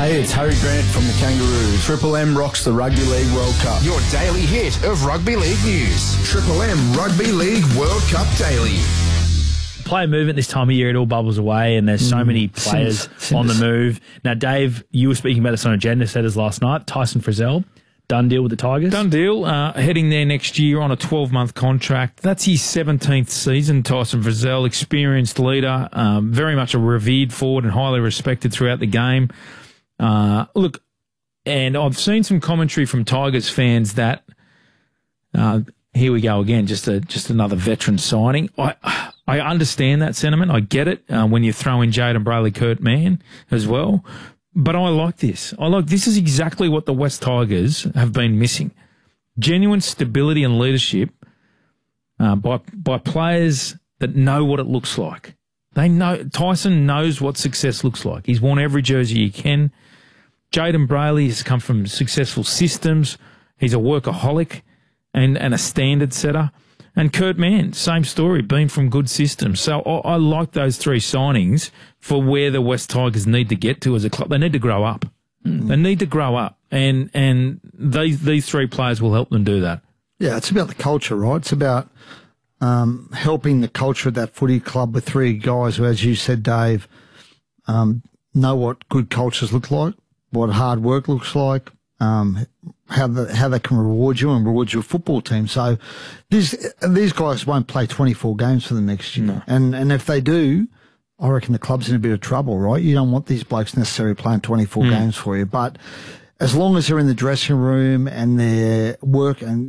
Hey, it's Harry Grant from the Kangaroos. Triple M rocks the Rugby League World Cup. Your daily hit of rugby league news. Triple M Rugby League World Cup Daily. Player movement this time of year, it all bubbles away, and there's so many players on the move. Now, Dave, you were speaking about this on Agenda Setters last night. Tyson Frizzell, done deal with the Tigers? Done deal. Heading there next year on a 12-month contract. That's his 17th season, Tyson Frizzell, experienced leader, very much a revered forward and highly respected throughout the game. Look, and I've seen some commentary from Tigers fans that, here we go again, just another veteran signing. I understand that sentiment. I get it when you throw in Jayden Brailey, Kurt Mann as well. But I like this. This is exactly what the West Tigers have been missing. Genuine stability and leadership by players that know what it looks like. They know. Tyson knows what success looks like. He's worn every jersey he can. Jayden Brailey has come from successful systems. He's a workaholic and a standard setter. And Kurt Mann, same story, been from good systems. So I like those three signings for where the West Tigers need to get to as a club. They need to grow up. They need to grow up. And these three players will help them do that. Yeah, it's about the culture, right? It's about helping the culture of that footy club with three guys who, as you said, Dave, know what good cultures look like, what hard work looks like, how they can reward you and reward your football team. So these guys won't play 24 games for them next year. No. And if they do, I reckon the club's in a bit of trouble, right? You don't want these blokes necessarily playing 24 games for you. But as long as they're in the dressing room and their work and